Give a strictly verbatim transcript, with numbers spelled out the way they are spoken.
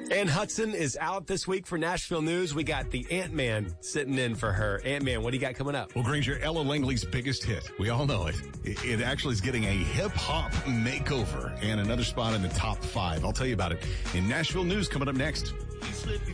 Ann Hudson is out this week for Nashville News. We got the Ant-Man sitting in for her. Ant-Man, what do you got coming up? Well, Granger, Ella Langley's biggest hit. We all know it. It actually is getting a hip-hop makeover and another spot in the top five. I'll tell you about it in Nashville News coming up next.